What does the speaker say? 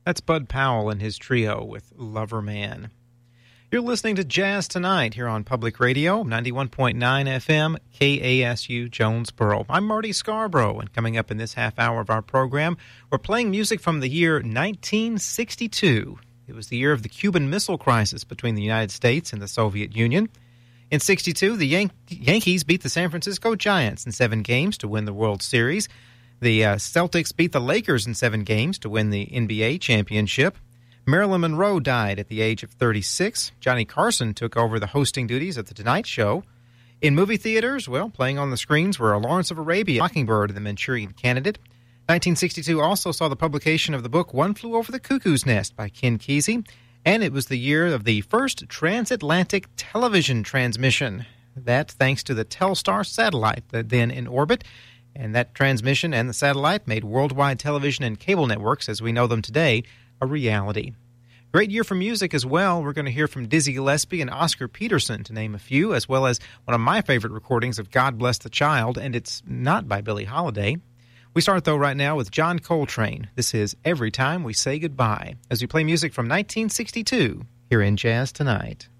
That's Bud Powell and his trio with Lover Man. You're listening to Jazz Tonight here on Public Radio, 91.9 FM, KASU Jonesboro. I'm Marty Scarborough, and coming up in this half hour of our program, we're playing music from the year 1962. It was the year of the Cuban Missile Crisis between the United States and the Soviet Union. In '62, the Yankees beat the San Francisco Giants in 7 games to win the World Series. The Celtics beat the Lakers in 7 games to win the NBA championship. Marilyn Monroe died at the age of 36. Johnny Carson took over the hosting duties at The Tonight Show. In movie theaters, well, playing on the screens were Lawrence of Arabia, Mockingbird, and The Manchurian Candidate. 1962 also saw the publication of the book One Flew Over the Cuckoo's Nest by Ken Kesey, and it was the year of the first transatlantic television transmission. That thanks to the Telstar satellite then in orbit, and that transmission and the satellite made worldwide television and cable networks as we know them today a reality. Great year for music as well. We're going to hear from Dizzy Gillespie and Oscar Peterson, to name a few, as well as one of my favorite recordings of God Bless the Child, and it's not by Billie Holiday. We start, though, right now with John Coltrane. This is Every Time We Say Goodbye, as we play music from 1962 here in Jazz Tonight.